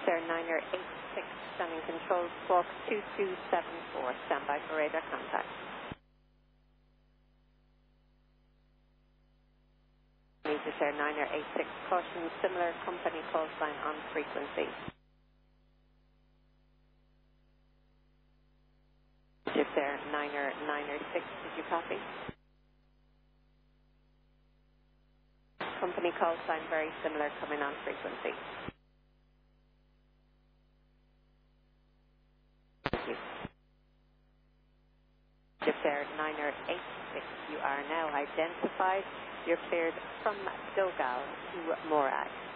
Sir 986, standing control, squawk 2274, standby for radar contact. Meter Sir 986, caution similar company call sign on frequency. Meter Sir 996, did you copy? Company call sign very similar coming on frequency. Thank you. Meter Sir 986, you are now identified. You're cleared from Dogal to Morag.